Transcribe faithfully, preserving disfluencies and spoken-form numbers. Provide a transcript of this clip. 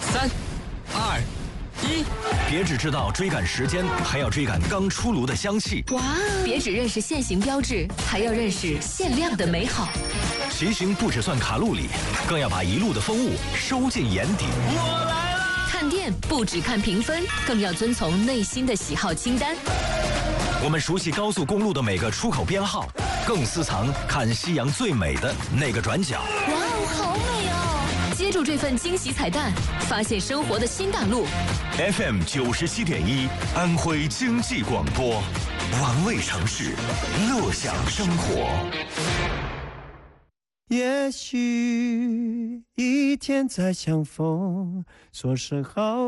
三、二、一， 别只知道追赶时间，还要追赶刚出炉的香气。 哇！别只认识现行标志，还要认识限量的美好。 骑行不只算卡路里，更要把一路的风物收进眼底。 我来了！ 看店不只看评分，更要遵从内心的喜好清单。 我们熟悉高速公路的每个出口编号，更私藏看夕阳最美的那个转角。 哇哦，好美哦！接住这份惊喜彩蛋，发现生活的新大陆。 F M 九十七点一，安徽经济广播，玩味城市，乐享生活。 也许一天再相逢，说声好。